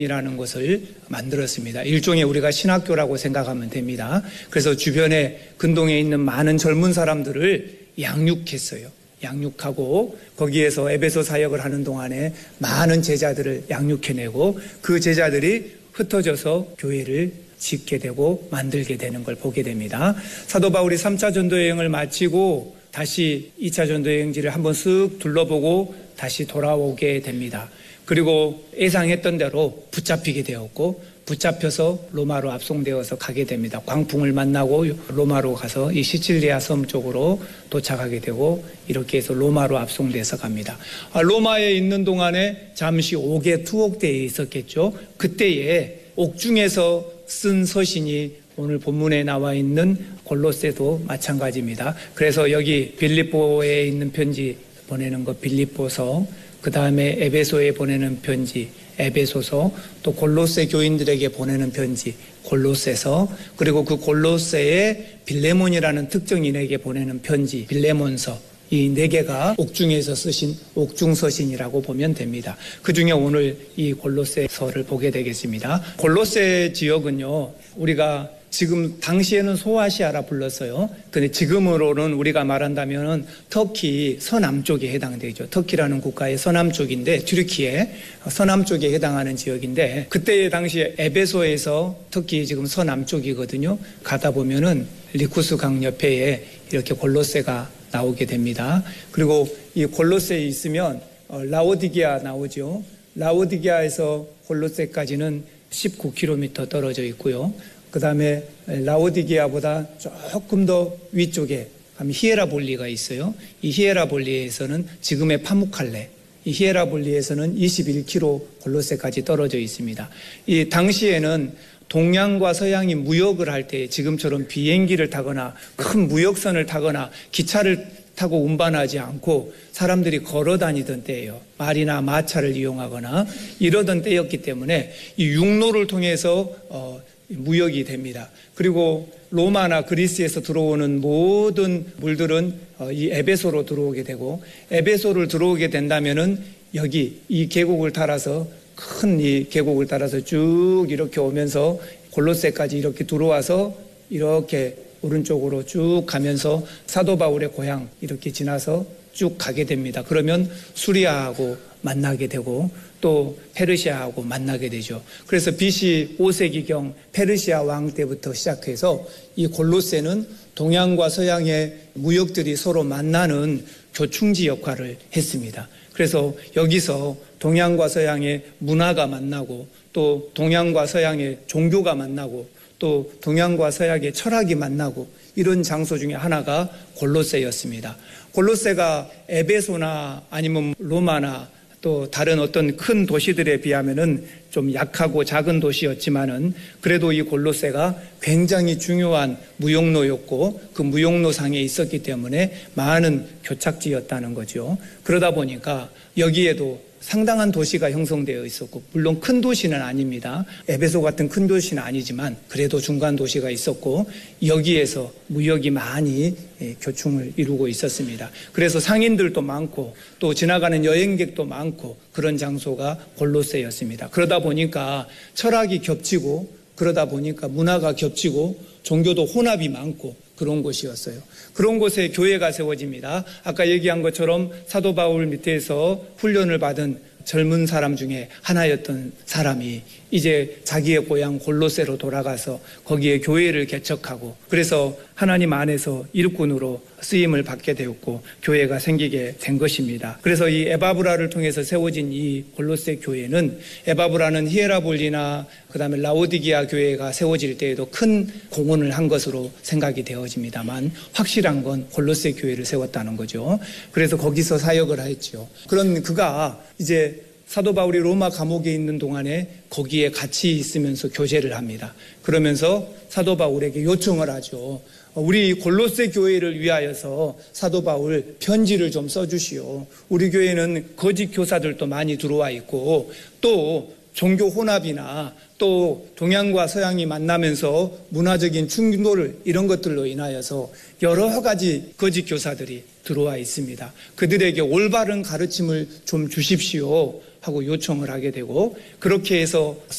이라는 것을 만들었습니다. 일종의 우리가 신학교라고 생각하면 됩니다. 그래서 주변에 근동에 있는 많은 젊은 사람들을 양육했어요. 양육하고 거기에서 에베소 사역을 하는 동안에 많은 제자들을 양육해내고 그 제자들이 흩어져서 교회를 짓게 되고 만들게 되는 걸 보게 됩니다. 사도 바울이 3차 전도여행을 마치고 다시 2차 전도여행지를 한번 쓱 둘러보고 다시 돌아오게 됩니다. 그리고 예상했던 대로 붙잡히게 되었고 붙잡혀서 로마로 압송되어서 가게 됩니다. 광풍을 만나고 로마로 가서 이 시칠리아 섬 쪽으로 도착하게 되고 이렇게 해서 로마로 압송돼서 갑니다. 로마에 있는 동안에 잠시 옥의 투옥대에 있었겠죠. 그때에 옥중에서 쓴 서신이 오늘 본문에 나와 있는 골로새도 마찬가지입니다. 그래서 여기 빌립보에 있는 편지 보내는 거 빌립보서, 그 다음에 에베소에 보내는 편지 에베소서, 또 골로새 교인들에게 보내는 편지 골로새서, 그리고 그 골로새에 빌레몬이라는 특정인에게 보내는 편지 빌레몬서, 이 네 개가 옥중에서 쓰신 옥중서신이라고 보면 됩니다. 그 중에 오늘 이 골로새서를 보게 되겠습니다. 골로새 지역은요, 우리가 지금 당시에는 소아시아라 불렀어요. 근데 지금으로는 우리가 말한다면 터키 서남쪽에 해당되죠. 터키라는 국가의 서남쪽인데, 튀르키예 서남쪽에 해당하는 지역인데, 그때 당시에 에베소에서 터키 지금 서남쪽이거든요. 가다 보면은 리쿠스 강 옆에 이렇게 골로새가 나오게 됩니다. 그리고 이 골로새에 있으면 라오디게아 나오죠. 라오디게아에서 골로새까지는 19km 떨어져 있고요. 그 다음에 라오디게아보다 조금 더 위쪽에 가면 히에라볼리가 있어요. 이 히에라볼리에서는 지금의 파무칼레, 이 히에라볼리에서는 21km 골로새까지 떨어져 있습니다. 이 당시에는 동양과 서양이 무역을 할 때 지금처럼 비행기를 타거나 큰 무역선을 타거나 기차를 타고 운반하지 않고 사람들이 걸어 다니던 때예요. 말이나 마차를 이용하거나 이러던 때였기 때문에 이 육로를 통해서 무역이 됩니다. 그리고 로마나 그리스에서 들어오는 모든 물들은 이 에베소로 들어오게 되고, 에베소를 들어오게 된다면은 여기 이 계곡을 따라서, 큰 이 계곡을 따라서 쭉 이렇게 오면서 골로새까지 이렇게 들어와서 이렇게 오른쪽으로 쭉 가면서 사도 바울의 고향 이렇게 지나서 쭉 가게 됩니다. 그러면 수리아하고 만나게 되고 또 페르시아하고 만나게 되죠. 그래서 BC 5세기경 페르시아 왕 때부터 시작해서 이 골로새는 동양과 서양의 무역들이 서로 만나는 교충지 역할을 했습니다. 그래서 여기서 동양과 서양의 문화가 만나고 또 동양과 서양의 종교가 만나고 또 동양과 서양의 철학이 만나고 이런 장소 중에 하나가 골로새였습니다. 골로새가 에베소나 아니면 로마나 또 다른 어떤 큰 도시들에 비하면은 좀 약하고 작은 도시였지만은 그래도 이 골로새가 굉장히 중요한 무역로였고 그 무역로상에 있었기 때문에 많은 교착지였다는 거죠. 그러다 보니까 여기에도 상당한 도시가 형성되어 있었고, 물론 큰 도시는 아닙니다. 에베소 같은 큰 도시는 아니지만 그래도 중간 도시가 있었고 여기에서 무역이 많이 교충을 이루고 있었습니다. 그래서 상인들도 많고 또 지나가는 여행객도 많고 그런 장소가 골로새였습니다. 그러다 보니까 철학이 겹치고, 그러다 보니까 문화가 겹치고 종교도 혼합이 많고 그런 곳이었어요. 그런 곳에 교회가 세워집니다. 아까 얘기한 것처럼 사도 바울 밑에서 훈련을 받은 젊은 사람 중에 하나였던 사람이 이제 자기의 고향 골로새로 돌아가서 거기에 교회를 개척하고, 그래서 하나님 안에서 일꾼으로 쓰임을 받게 되었고 교회가 생기게 된 것입니다. 그래서 이 에바브라를 통해서 세워진 이 골로새 교회는, 에바브라는 히에라볼리나 그 다음에 라오디게아 교회가 세워질 때에도 큰 공헌을 한 것으로 생각이 되어집니다만 확실한 건 골로새 교회를 세웠다는 거죠. 그래서 거기서 사역을 했죠. 그런 그가 이제 사도 바울이 로마 감옥에 있는 동안에 거기에 같이 있으면서 교제를 합니다. 그러면서 사도 바울에게 요청을 하죠. 우리 골로새 교회를 위하여서 사도 바울 편지를 좀 써주시오. 우리 교회는 거짓 교사들도 많이 들어와 있고 또 종교 혼합이나 또 동양과 서양이 만나면서 문화적인 충돌을 이런 것들로 인하여서 여러 가지 거짓 교사들이 들어와 있습니다. 그들에게 올바른 가르침을 좀 주십시오 하고 요청을 하게 되고, 그렇게 해서